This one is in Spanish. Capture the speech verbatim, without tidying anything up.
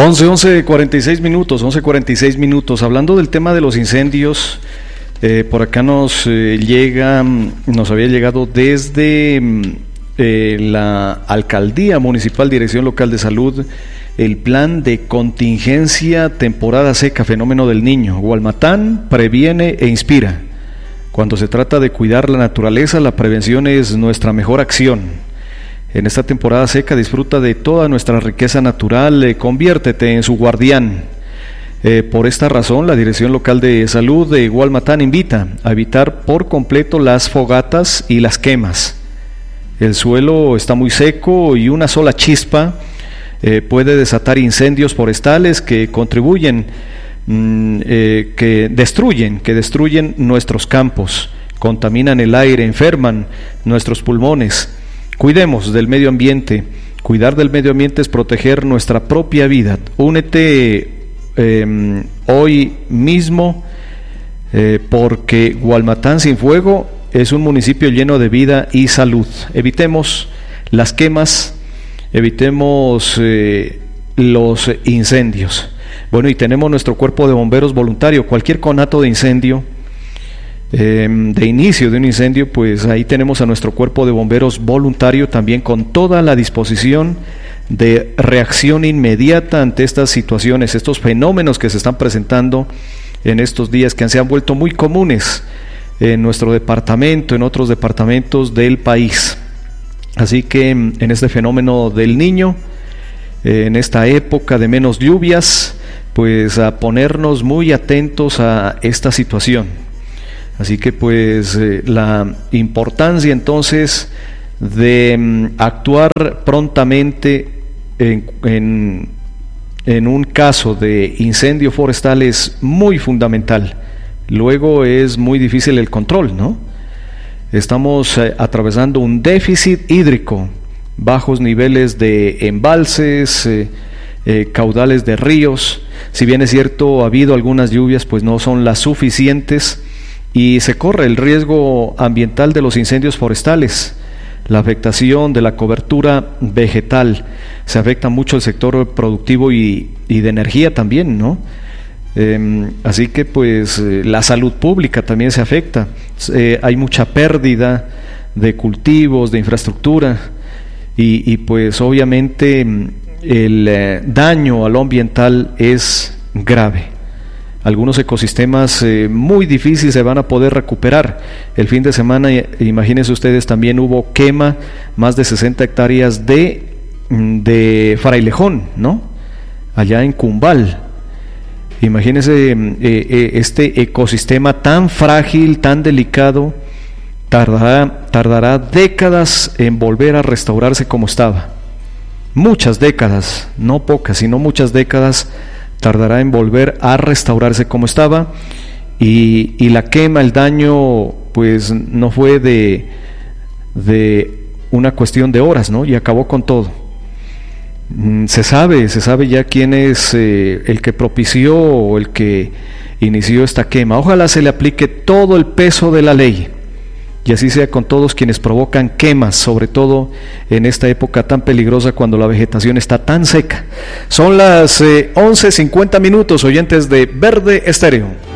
once, once, cuarenta y seis minutos, once, cuarenta y seis minutos. Hablando del tema de los incendios, eh, por acá nos eh, llega, nos había llegado desde eh, la Alcaldía Municipal, Dirección Local de Salud, el plan de contingencia temporada seca, fenómeno del Niño. Gualmatán previene e inspira. Cuando se trata de cuidar la naturaleza, la prevención es nuestra mejor acción. En esta temporada seca disfruta de toda nuestra riqueza natural, eh, conviértete en su guardián. Eh, por esta razón, la Dirección Local de Salud de Gualmatán invita a evitar por completo las fogatas y las quemas. El suelo está muy seco y una sola chispa eh, puede desatar incendios forestales que contribuyen, mm, eh, que destruyen, que destruyen nuestros campos, contaminan el aire, enferman nuestros pulmones. Cuidemos del medio ambiente. Cuidar del medio ambiente es proteger nuestra propia vida. Únete eh, hoy mismo eh, porque Gualmatán sin fuego es un municipio lleno de vida y salud. Evitemos las quemas, evitemos eh, los incendios. Bueno, y tenemos nuestro cuerpo de bomberos voluntario. Cualquier conato de incendio, Eh, de inicio de un incendio, pues ahí tenemos a nuestro cuerpo de bomberos voluntario también con toda la disposición de reacción inmediata ante estas situaciones, estos fenómenos que se están presentando en estos días, que se han vuelto muy comunes en nuestro departamento, en otros departamentos del país. Así que en este fenómeno del Niño, eh, en esta época de menos lluvias, pues a ponernos muy atentos a esta situación. Así que pues eh, la importancia entonces de mm, actuar prontamente en, en, en un caso de incendio forestal es muy fundamental. Luego es muy difícil el control, ¿no? Estamos eh, atravesando un déficit hídrico, bajos niveles de embalses, eh, eh, caudales de ríos. Si bien es cierto, ha habido algunas lluvias, pues no son las suficientes, y se corre el riesgo ambiental de los incendios forestales, la afectación de la cobertura vegetal, se afecta mucho el sector productivo y, y de energía también, ¿no? Eh, así que pues eh, la salud pública también se afecta, eh, hay mucha pérdida de cultivos, de infraestructura, y, y pues obviamente el eh, daño a lo ambiental es grave. Algunos ecosistemas eh, muy difíciles se van a poder recuperar. El fin de semana, imagínense ustedes, también hubo quema, más de sesenta hectáreas de, de frailejón, ¿no? Allá en Cumbal. Imagínense eh, eh, este ecosistema tan frágil, tan delicado, tardará, tardará décadas en volver a restaurarse como estaba. Muchas décadas, no pocas, sino muchas décadas tardará en volver a restaurarse como estaba, y, y la quema, el daño, pues no fue de, de una cuestión de horas, ¿no? Y acabó con todo. Se sabe, se sabe ya quién es eh, el que propició o el que inició esta quema. Ojalá se le aplique todo el peso de la ley, y así sea con todos quienes provocan quemas, sobre todo en esta época tan peligrosa cuando la vegetación está tan seca. Son las eh, once cincuenta minutos, oyentes de Verde Estéreo.